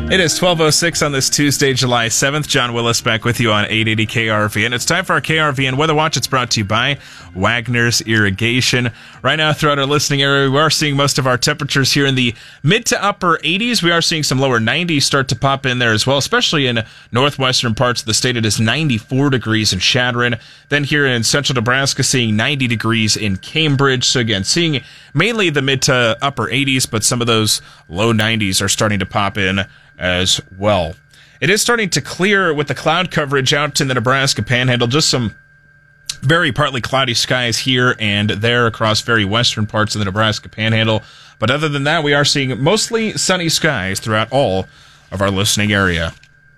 It is 12:06 on this Tuesday, July 7th. John Willis back with you on 880 KRVN. It's time for our KRVN Weather Watch. It's brought to you by Wagner's Irrigation. Right now, throughout our listening area, we are seeing most of our temperatures here in the mid to upper 80s. We are seeing some lower 90s start to pop in there as well, especially in northwestern parts of the state. It is 94 degrees in Chadron. Then here in central Nebraska, seeing 90 degrees in Cambridge. So again, seeing mainly the mid to upper 80s, but some of those low 90s are starting to pop in as well. It is starting to clear with the cloud coverage out in the Nebraska Panhandle. Just some very partly cloudy skies here and there across very western parts of the Nebraska Panhandle. But other than that, we are seeing mostly sunny skies throughout all of our listening area.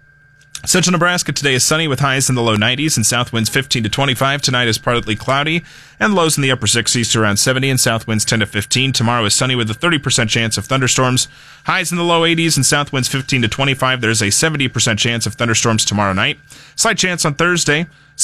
Central Nebraska today is sunny with highs in the low 90s and south winds 15 to 25. Tonight is partly cloudy and lows in the upper 60s to around 70 and south winds 10 to 15. Tomorrow is sunny with a 30% chance of thunderstorms. Highs in the low 80s and south winds 15 to 25. There's a 70% chance of thunderstorms tomorrow night. Slight chance on Thursday.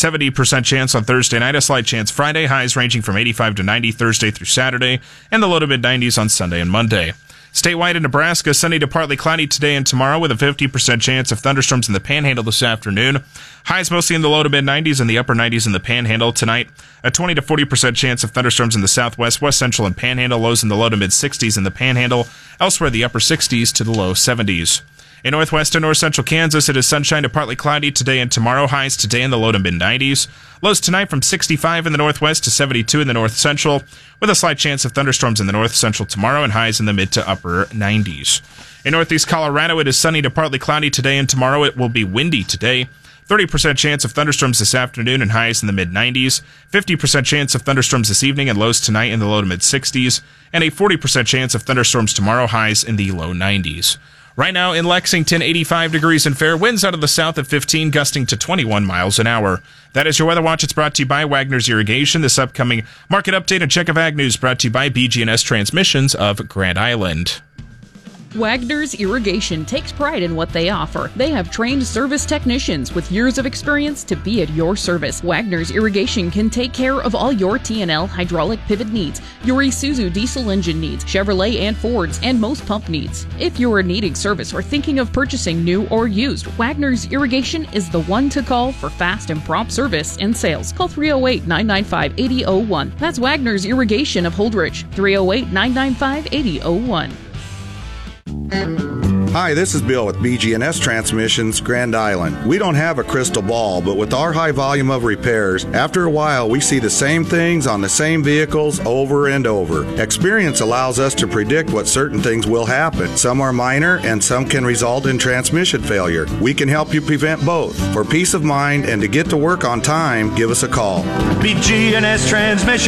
70% chance on Thursday night. A slight chance Friday. Highs ranging from 85 to 90 Thursday through Saturday. And the low to mid 90s on Sunday and Monday. Statewide in Nebraska, sunny to partly cloudy today and tomorrow with a 50% chance of thunderstorms in the Panhandle this afternoon. Highs mostly in the low to mid 90s and the upper 90s in the Panhandle tonight. A 20 to 40% chance of thunderstorms in the Southwest, West Central, and Panhandle. Lows in the low to mid 60s in the Panhandle. Elsewhere, the upper 60s to the low 70s. In northwest and north central Kansas, it is sunshine to partly cloudy today and tomorrow. Highs today in the low to mid 90s. Lows tonight from 65 in the northwest to 72 in the north central, with a slight chance of thunderstorms in the north central tomorrow and highs in the mid to upper 90s. In northeast Colorado, it is sunny to partly cloudy today and tomorrow. It will be windy today. 30% chance of thunderstorms this afternoon and highs in the mid 90s. 50% chance of thunderstorms this evening and lows tonight in the low to mid 60s. And a 40% chance of thunderstorms tomorrow, highs in the low 90s. Right now in Lexington, 85 degrees and fair. Winds out of the south at 15, gusting to 21 miles an hour. That is your Weather Watch. It's brought to you by Wagner's Irrigation. This upcoming market update and check of ag news brought to you by BG&S Transmissions of Grand Island. Wagner's Irrigation takes pride in what they offer. They have trained service technicians with years of experience to be at your service. Wagner's Irrigation can take care of all your T&L hydraulic pivot needs, your Isuzu diesel engine needs, Chevrolet and Fords, and most pump needs. If you are needing service or thinking of purchasing new or used, Wagner's Irrigation is the one to call for fast and prompt service and sales. Call 308-995-8001. That's Wagner's Irrigation of Holdrege, 308-995-8001. Hi, this is Bill with BG&S Transmissions, Grand Island. We don't have a crystal ball, but with our high volume of repairs, after a while we see the same things on the same vehicles over and over. Experience allows us to predict what certain things will happen. Some are minor and some can result in transmission failure. We can help you prevent both. For peace of mind and to get to work on time, give us a call. BG&S Transmissions.